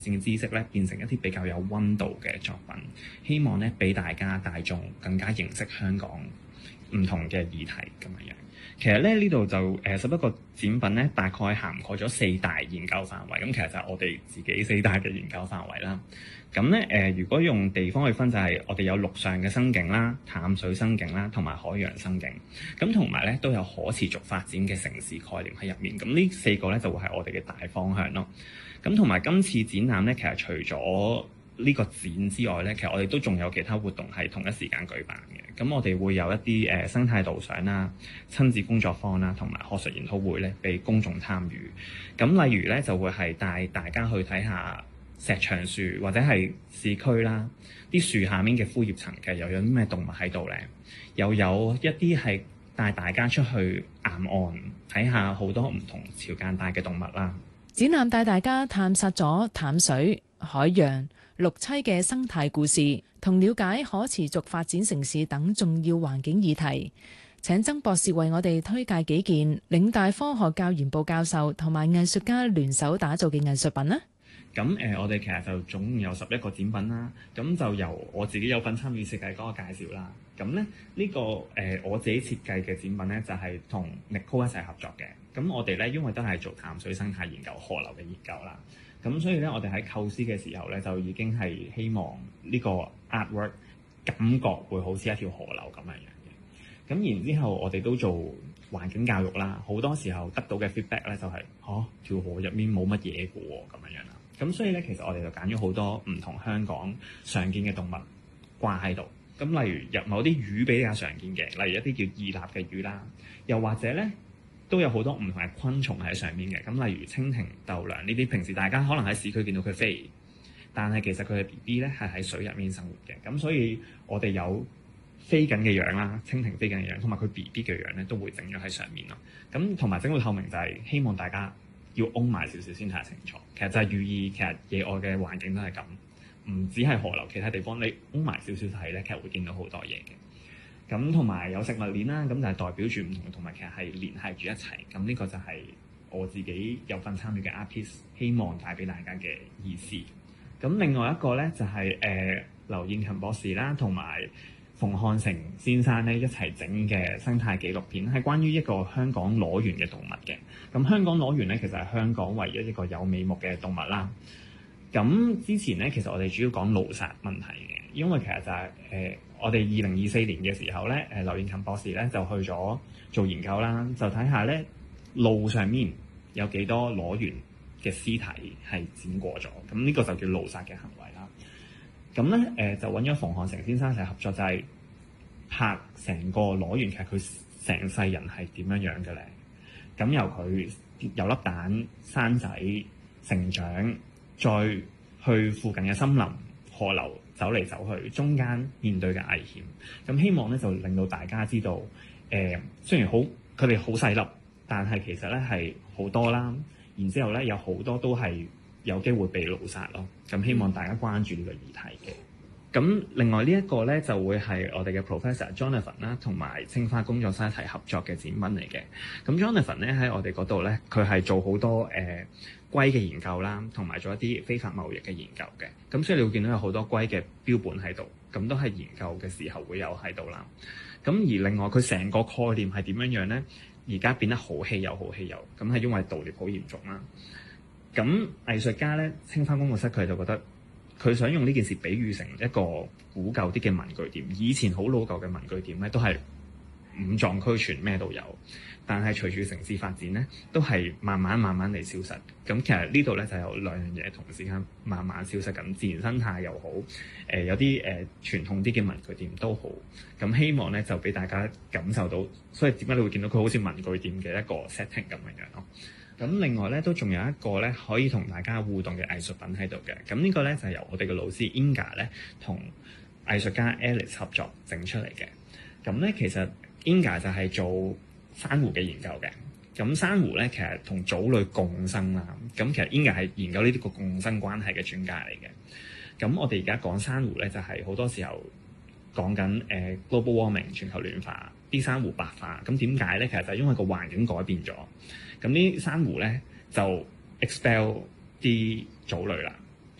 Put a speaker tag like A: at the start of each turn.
A: 性知識咧變成一啲比較有溫度嘅作品，希望咧俾大眾更加認識香港唔同嘅議題咁樣。其實咧呢度就11個展品咧，大概涵蓋咗4大研究範圍。咁其實就係我哋自己4大嘅研究範圍啦。咁咧如果用地方去分，就係我哋有陸上嘅生境啦、淡水生境啦，同埋海洋生境。咁同埋咧都有可持續發展嘅城市概念喺入面。咁呢4個咧就會係我哋嘅大方向咯。咁同埋今次展覽咧，其實除咗呢個展之外咧，其實我哋都仲有其他活動係同一時間舉辦嘅。咁我哋會有一啲生態導賞啦、親子工作坊啦，同埋學術研討會咧，俾公眾參與。咁例如咧，就會係帶大家去睇下石牆樹或者係市區啦，啲樹下面嘅枯葉層嘅又有啲咩動物喺度咧？又有一啲係帶大家出去岩岸睇下好多唔同潮間帶嘅動物啦。
B: 展覽帶大家探索咗淡水、海洋、陸棲嘅生態故事，同了解可持續發展城市等重要環境議題。請曾博士為我哋推介幾件嶺大科學教研部教授同埋藝術家聯手打造嘅藝術品啦。
A: 咁我哋其實就總共有11個展品啦。咁就由我自己有份參與設計嗰個介紹啦。咁咧呢個我自己設計嘅展品咧，就係同 Nicole 一齊合作嘅。咁我哋咧因為都係做淡水生態研究、河流嘅研究啦。咁所以咧，我哋喺構思嘅時候咧，就已經係希望呢個 artwork 感覺會好似一條河流咁樣嘅。咁然之後，我哋都做環境教育啦。好多時候得到嘅 feedback 咧，就係條河入面冇乜嘢嘅喎，咁樣啦。咁所以咧，其實我哋就揀咗好多唔同香港常見嘅動物掛喺度。咁例如有某啲魚比較常見嘅，例如一啲叫異鰭嘅魚啦，又或者咧，都有好多唔同嘅昆蟲喺上面嘅。咁例如蜻蜓、豆娘呢啲，平時大家可能喺市區見到佢飛，但係其實佢嘅 BB 咧係喺水入面生活嘅。咁所以我哋有飛緊嘅樣啦，蜻蜓飛緊嘅樣，同埋佢 BB 嘅樣咧都會整咗喺上面咯。咁同埋整到透明就係希望大家要擁埋少少先睇得清楚。其實就係寓意，其實野外嘅環境都係咁，唔止係河流，其他地方你擁埋少少睇咧，其實會見到好多嘢嘅。咁同埋有食物鏈啦，咁就係代表住唔同嘅動物其實係聯繫住一齊。咁呢個就係我自己有份參與嘅 art piece，希望帶俾大家嘅意思。咁另外一個咧就係劉燕勤博士啦，同埋馮漢成先生咧一齊整嘅生態紀錄片，係關於一個香港瘰螈嘅動物嘅。咁香港瘰螈咧其實係香港唯一一個有尾目嘅動物啦。咁之前咧其實我哋主要講路殺問題嘅，因為其實就係我哋2024年嘅時候咧，劉燕勤博士咧就去咗做研究啦，就睇下咧路上面有幾多瘰螈嘅屍體係剪過咗，咁呢個就叫路殺嘅行為啦。咁咧就揾咗馮漢成先生一齊合作，就係拍成個瘰螈，其實佢成世人係點樣樣嘅咧？咁由佢有粒蛋生仔成長，再去附近嘅森林河流走嚟走去，中間面對嘅危險，咁希望咧就令到大家知道，雖然佢哋好細粒，但係其實咧係好多啦。然之後咧有好多都係有機會被路殺咯。咁希望大家關注呢個議題嘅。咁另外呢一個咧就會係我哋嘅 Professor Jonathan 啦，同埋青花工作室一齊合作嘅展品嚟嘅。咁 Jonathan 咧喺我哋嗰度咧，佢係做好多龜嘅研究啦，同埋做一啲非法貿易嘅研究嘅。咁所以你會見到有好多龜嘅標本喺度，咁都係研究嘅時候會有喺度啦。咁而另外佢成個概念係點樣樣咧？而家變得好稀有，好稀有。咁係因為盜獵好嚴重啦。咁藝術家咧，青花工作室佢就覺得佢想用呢件事比喻成一個古舊啲嘅文具店。以前好老舊嘅文具店咧，都係五臟俱全，咩都有。但係隨住城市發展咧，都係慢慢嚟消失。咁其實呢度咧就有兩樣嘢同時間慢慢消失緊，自然生態又好，有啲傳統啲嘅文具店都好。咁希望咧就俾大家感受到，所以點解你會見到佢好似文具店嘅一個 setting 咁樣咯。咁另外咧都仲有一個咧可以同大家互動嘅藝術品喺度嘅。咁呢個咧就係由我哋嘅老師 Inga 咧同藝術家 Alice 合作整出嚟嘅。咁咧其實 Inga 就係做珊瑚嘅研究嘅。咁珊瑚咧其實同藻類共生啦。咁其實 Inga 係研究呢啲個共生關係嘅專家嚟嘅。咁我哋而家講珊瑚咧，就係好多時候講緊global warming 全球暖化，啲珊瑚白化。咁點解咧？其實就係因為個環境改變咗。咁啲珊瑚咧就 expel 啲藻類啦。